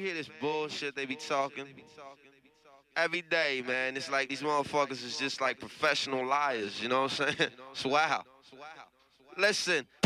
hear this bullshit they be talking every day, man. It's like these motherfuckers is just like professional liars, you know what I'm saying? It's wow. Listen,